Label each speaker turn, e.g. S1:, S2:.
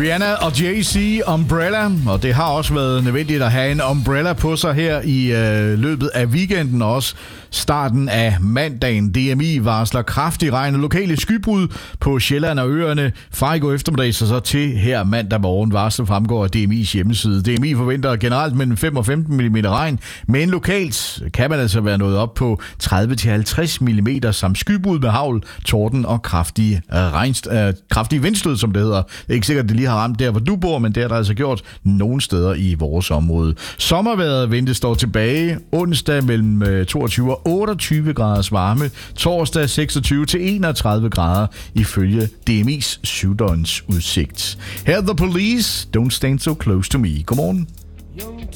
S1: Rihanna og Jay-Z, Umbrella, og det har også været nødvendigt at have en umbrella på sig her i løbet af weekenden, også starten af mandagen. DMI varsler kraftig regn og lokale skybrud på Sjælland og øerne fra i går eftermiddag, så til her mandag morgen. Varslet fremgår af DMI's hjemmeside. DMI forventer generelt mellem 5 og 15 mm regn, men lokalt kan man altså være nået op på 30-50 mm samt skybrud med hagl, torden og kraftige vindstød, som det hedder. Det er ikke sikkert, at det lige har ramt der, hvor du bor, men det er der altså gjort nogle steder i vores område. Sommervejret ventes dog tilbage. Onsdag mellem 22 og 28 graders varme. Torsdag 26 til 31 grader ifølge DMI's syvdøgns udsigt. Her er The Police, Don't Stand So Close To Me. Godmorgen.